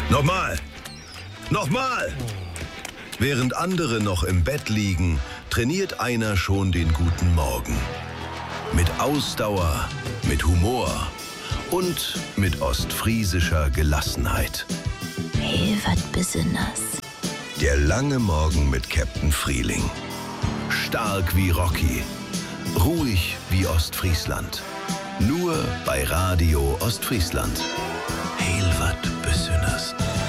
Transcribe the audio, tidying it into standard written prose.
Nochmal! Nochmal! Während andere noch im Bett liegen, trainiert einer schon den guten Morgen. Mit Ausdauer, mit Humor und mit ostfriesischer Gelassenheit. Hey, wat besonders. Der lange Morgen mit Captain Frieling. Stark wie Rocky, ruhig wie Ostfriesland. Nur bei Radio Ostfriesland. Heel wat besonders.